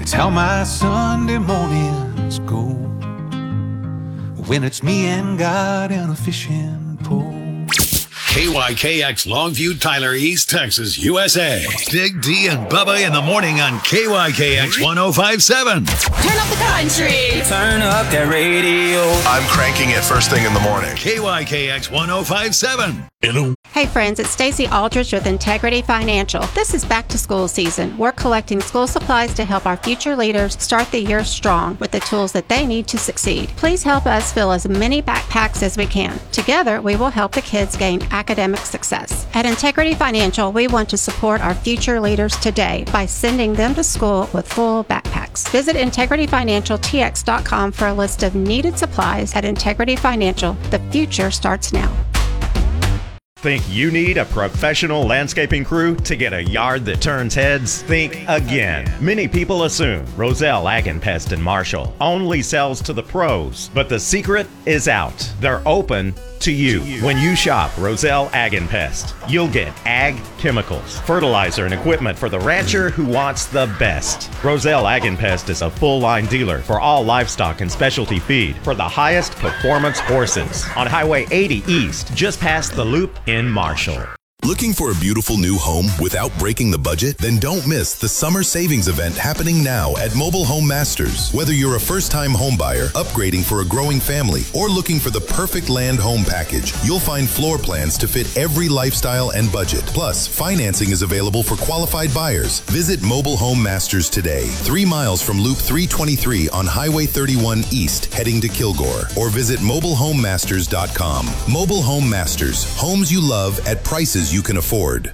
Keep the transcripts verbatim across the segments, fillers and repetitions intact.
It's how my Sunday mornings go when it's me and God in a fishing pole. K Y K X Longview, Tyler, East Texas, U S A. Big D and Bubba in the morning on K Y K X one oh five point seven. Turn up the country. Turn up that radio. I'm cranking it first thing in the morning. K Y K X one oh five point seven. Hello. Hey friends, it's Stacey Aldridge with Integrity Financial. This is back to school season. We're collecting school supplies to help our future leaders start the year strong with the tools that they need to succeed. Please help us fill as many backpacks as we can. Together, we will help the kids gain academic success. At Integrity Financial, we want to support our future leaders today by sending them to school with full backpacks. Visit integrity financial t x dot com for a list of needed supplies. At Integrity Financial, the future starts now. Think you need a professional landscaping crew to get a yard that turns heads? Think again. Many people assume Roselle Ag and Pest in Marshall only sells to the pros, but the secret is out. They're open to you. When you shop Roselle Ag and Pest, you'll get ag chemicals, fertilizer, and equipment for the rancher who wants the best. Roselle Ag and Pest is a full-line dealer for all livestock and specialty feed for the highest performance horses on Highway eighty East, just past the loop in Marshall. Looking for a beautiful new home without breaking the budget? Then don't miss the summer savings event happening now at Mobile Home Masters. Whether you're a first-time home buyer, upgrading for a growing family, or looking for the perfect land home package, you'll find floor plans to fit every lifestyle and budget. Plus, financing is available for qualified buyers. Visit Mobile Home Masters today, three miles from Loop three twenty-three on Highway thirty-one East, heading to Kilgore, or visit mobile home masters dot com. Mobile Home Masters, homes you love at prices you can afford.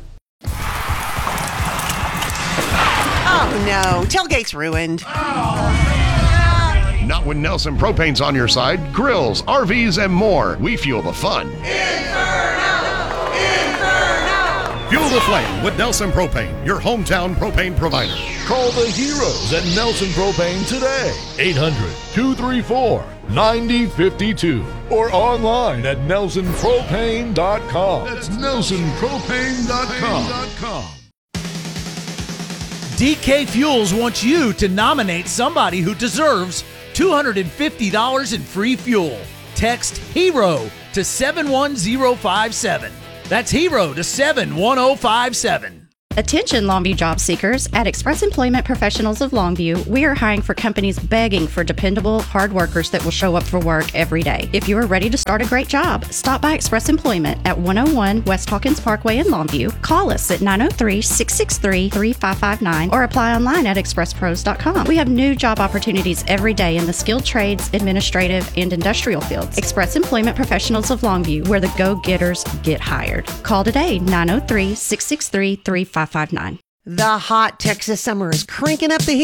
Oh no, tailgate's ruined. Not when Nelson Propane's on your side. Grills, R Vs, and more. We fuel the fun. Inferno! Inferno! Fuel the flame with Nelson Propane, your hometown propane provider. Call the heroes at Nelson Propane today. eight hundred, two three four, nine zero five two or online at nelson propane dot com. That's nelson propane dot com. D K Fuels wants you to nominate somebody who deserves two hundred fifty dollars in free fuel. Text HERO to seven one zero five seven. That's HERO to seven one zero five seven. Attention Longview job seekers. At Express Employment Professionals of Longview, we are hiring for companies begging for dependable, hard workers that will show up for work every day. If you are ready to start a great job, stop by Express Employment at one oh one West Hawkins Parkway in Longview. Call us at nine oh three, six six three, three five five nine or apply online at express pros dot com. We have new job opportunities every day in the skilled trades, administrative, and industrial fields. Express Employment Professionals of Longview, where the go-getters get hired. Call today, nine oh three, six six three, three five five nine. The hot Texas summer is cranking up the heat.